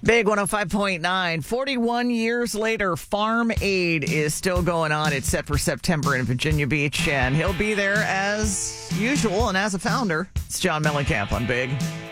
Big 105.9. 41 years later, Farm Aid is still going on. It's set for September in Virginia Beach, and he'll be there as usual. And as a founder, it's John Mellencamp on Big.